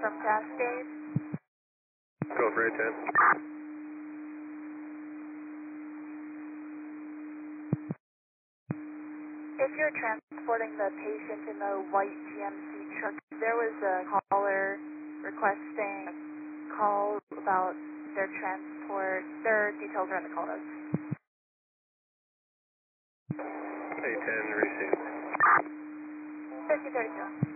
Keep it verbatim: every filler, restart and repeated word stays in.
from Cascade. Go for eight ten. If you're transporting the patient in the white G M C truck, there was a caller requesting a call about their transport. Their details are in the call notes. eight ten, receive. fifty thirty-two.